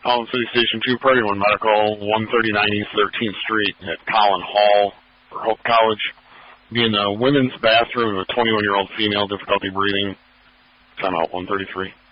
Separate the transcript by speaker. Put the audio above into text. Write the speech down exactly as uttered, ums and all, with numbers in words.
Speaker 1: Collin City Station two, Prairie One Medical, one thirty-nine East thirteenth Street at Collin Hall for Hope College. Be in the women's bathroom of a twenty-one-year-old female, difficulty breathing. Time out, one thirty-three.